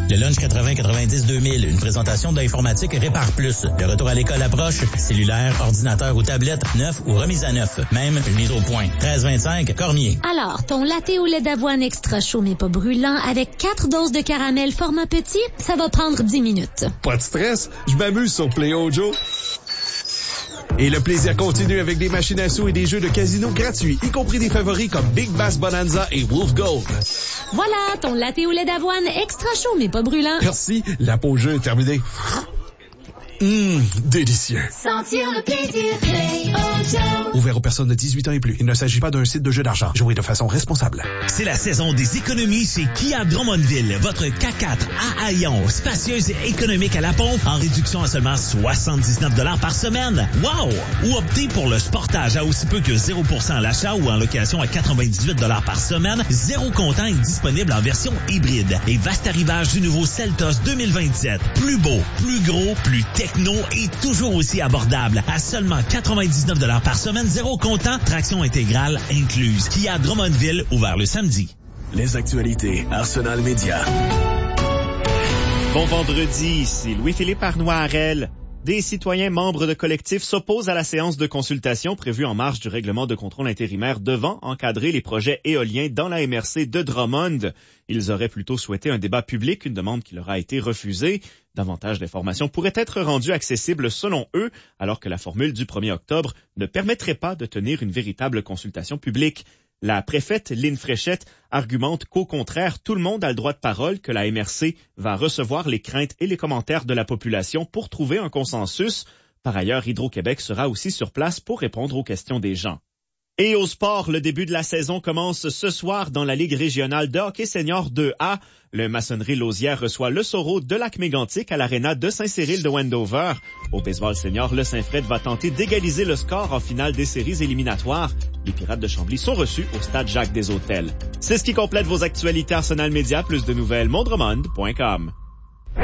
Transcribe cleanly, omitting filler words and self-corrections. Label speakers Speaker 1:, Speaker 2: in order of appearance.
Speaker 1: Le lunch 80-90-2000, une présentation d'Informatique Répare Plus. Le retour à l'école approche. Cellulaire, ordinateur ou tablette, neuf ou remise à neuf. Même une mise au point. 1325 Cormier.
Speaker 2: Alors, ton latte au lait d'avoine extra chaud mais pas brûlant avec 4 doses de caramel format petit, ça va prendre 10 minutes.
Speaker 3: Pas de stress, je m'amuse sur PlayOjo. Et le plaisir continue avec des machines à sous et des jeux de casino gratuits, y compris des favoris comme Big Bass Bonanza et Wolf Gold.
Speaker 2: Voilà, ton latte au lait d'avoine extra chaud mais pas brûlant.
Speaker 3: Merci, la pause jeu est terminée. Délicieux.
Speaker 4: Sentir le plaisir PlayOjo.
Speaker 3: Ouvert aux personnes de 18 ans et plus. Il ne s'agit pas d'un site de jeu d'argent. Jouez de façon responsable.
Speaker 5: C'est la saison des économies chez Kia Drummondville. Votre K4 à Haillon, spacieuse et économique à la pompe, en réduction à seulement 79$ par semaine. Wow! Ou optez pour le Sportage à aussi peu que 0% à l'achat ou en location à 98$ par semaine. Zéro comptant est disponible en version hybride. Et vaste arrivage du nouveau Seltos 2027. Plus beau, plus gros, plus techno et toujours aussi abordable. À seulement 99$ par semaine, zéro comptant, traction intégrale incluse. Kia Drummondville, ouvert le samedi.
Speaker 6: Les actualités Arsenal Média.
Speaker 7: Bon vendredi, ici Louis-Philippe Arnoirel. Des citoyens membres de collectifs s'opposent à la séance de consultation prévue en marge du règlement de contrôle intérimaire devant encadrer les projets éoliens dans la MRC de Drummond. Ils auraient plutôt souhaité un débat public, une demande qui leur a été refusée. Davantage d'informations pourraient être rendues accessibles selon eux, alors que la formule du 1er octobre ne permettrait pas de tenir une véritable consultation publique. La préfète Lynn Fréchette argumente qu'au contraire, tout le monde a le droit de parole, que la MRC va recevoir les craintes et les commentaires de la population pour trouver un consensus. Par ailleurs, Hydro-Québec sera aussi sur place pour répondre aux questions des gens. Et au sport, le début de la saison commence ce soir dans la Ligue régionale de hockey senior 2A. Le Maçonnerie Lausière reçoit le Soro de Lac-Mégantic à l'aréna de Saint-Cyril de Wendover. Au baseball senior, le Saint-Fred va tenter d'égaliser le score en finale des séries éliminatoires. Les Pirates de Chambly sont reçus au stade Jacques-des-Hôtels. C'est ce qui complète vos actualités Arsenal Média. Plus de nouvelles, mondremond.com.